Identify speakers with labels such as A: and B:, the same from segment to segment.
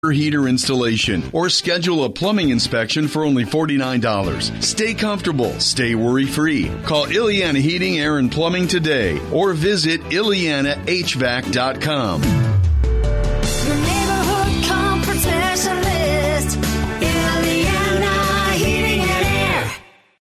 A: heater installation or schedule a plumbing inspection for only $49. Stay comfortable, stay worry-free. Call Ileana Heating, Air, and Plumbing today or visit IleanaHVAC.com.
B: Your neighborhood comfort specialist, Ileana Heating and Air.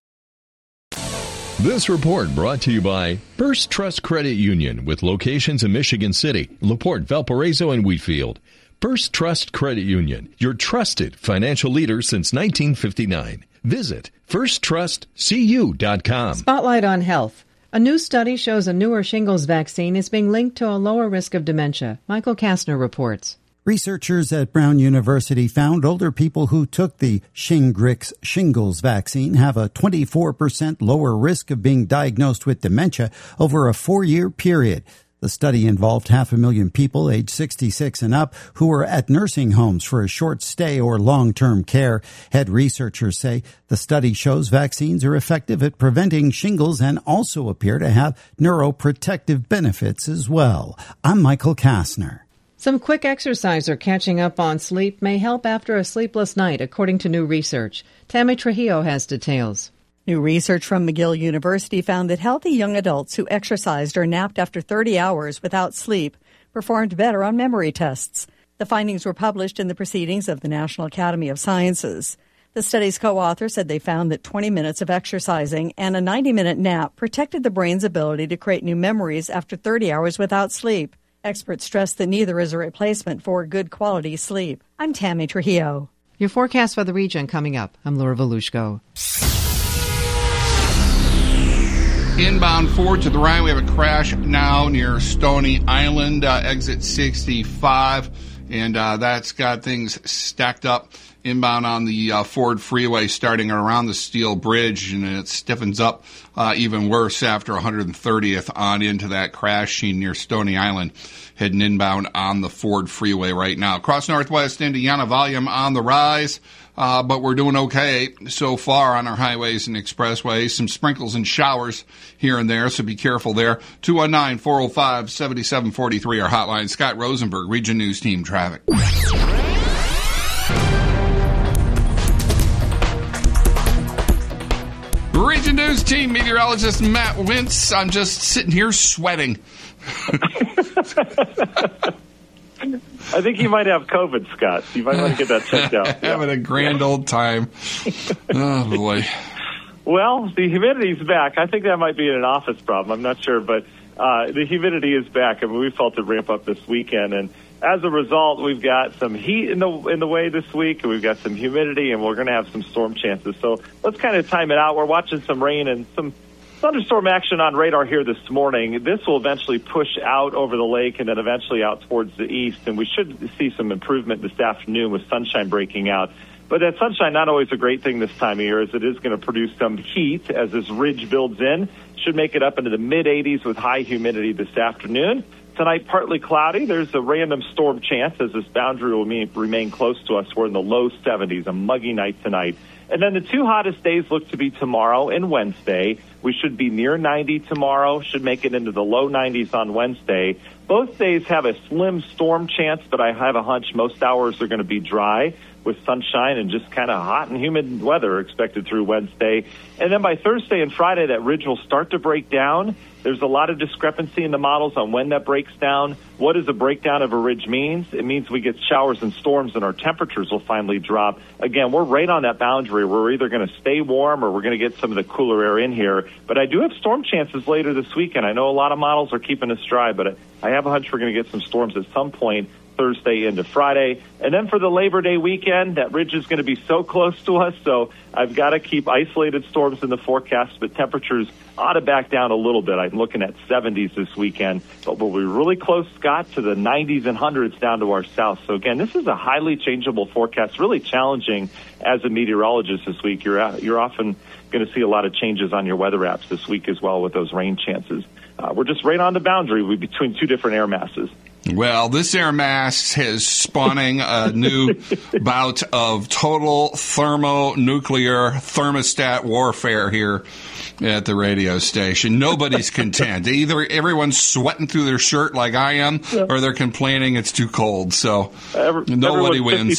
C: This report brought to you by First Trust Credit Union with locations in Michigan City, LaPorte, Valparaiso, and Wheatfield. First Trust Credit Union, your trusted financial leader since 1959. Visit firsttrustcu.com.
D: Spotlight on health. A new study shows a newer shingles vaccine is being linked to a lower risk of dementia. Michael Kastner reports.
E: Researchers at Brown University found older people who took the Shingrix shingles vaccine have a 24% lower risk of being diagnosed with dementia over a 4-year period. The study involved 500,000 people aged 66 and up who were at nursing homes for a short stay or long-term care. Head researchers say the study shows vaccines are effective at preventing shingles and also appear to have neuroprotective benefits as well. I'm Michael Kastner.
D: Some quick exercise or catching up on sleep may help after a sleepless night, according to new research. Tammy Trujillo has details.
F: New research from McGill University found that healthy young adults who exercised or napped after 30 hours without sleep performed better on memory tests. The findings were published in the Proceedings of the National Academy of Sciences. The study's co-author said they found that 20 minutes of exercising and a 90-minute nap protected the brain's ability to create new memories after 30 hours without sleep. Experts stress that neither is a replacement for good quality sleep. I'm Tammy Trujillo.
D: Your forecast for the region coming up. I'm Laura Volushko.
G: Inbound forward to the right, we have a crash now near Stony Island, exit 65, and that's got things stacked up inbound on the Ford Freeway starting around the Steel Bridge, and it stiffens up even worse after 130th on into that crash scene near Stony Island, heading inbound on the Ford Freeway right now. Across Northwest Indiana, volume on the rise. But we're doing okay so far on our highways and expressways. Some sprinkles and showers here and there, so be careful there. 219-405-7743, our hotline. Scott Rosenberg, Region News Team Traffic. Region News Team meteorologist Matt Wintz. I'm just sitting here sweating.
H: I think you might have COVID, Scott. You might want to get that checked out.
G: Having a grand old time. Oh, boy.
H: Well, the humidity's back. I think that might be an office problem. I'm not sure, but the humidity is back. I mean, we felt it ramp up this weekend, and as a result, we've got some heat in the way this week, and we've got some humidity, and we're going to have some storm chances. So let's kind of time it out. We're watching some rain and some thunderstorm action on radar here this morning. This will eventually push out over the lake and then eventually out towards the east, and we should see some improvement this afternoon with sunshine breaking out. But that sunshine, not always a great thing this time of year, as it is going to produce some heat as this ridge builds in. Should make it up into the mid-80s with high humidity this afternoon. Tonight, partly cloudy. There's a random storm chance as this boundary will remain close to us. We're in the low 70s, a muggy night tonight. And then the two hottest days look to be tomorrow and Wednesday. We should be near 90 tomorrow, should make it into the low 90s on Wednesday. Both days have a slim storm chance, but I have a hunch most hours are going to be dry with sunshine and just kind of hot and humid weather expected through Wednesday. And then by Thursday and Friday, that ridge will start to break down. There's a lot of discrepancy in the models on when that breaks down. What does a breakdown of a ridge means? It means we get showers and storms and our temperatures will finally drop. Again, we're right on that boundary. We're either going to stay warm or we're going to get some of the cooler air in here. But I do have storm chances later this weekend. I know a lot of models are keeping us dry, but I have a hunch we're going to get some storms at some point Thursday into Friday. And then for the Labor Day weekend, that ridge is going to be so close to us, so I've got to keep isolated storms in the forecast, but temperatures ought to back down a little bit. I'm looking at 70s this weekend, but we'll be really close, Scott, to the 90s and 100s down to our south. So again, this is a highly changeable forecast, really challenging as a meteorologist this week. You're often going to see a lot of changes on your weather apps this week as well with those rain chances. We're just right on the boundary between two different air masses.
G: Well, this air mass is spawning a new bout of total thermonuclear thermostat warfare here at the radio station. Nobody's content. Either everyone's sweating through their shirt like I am, or they're complaining it's too cold. So nobody wins.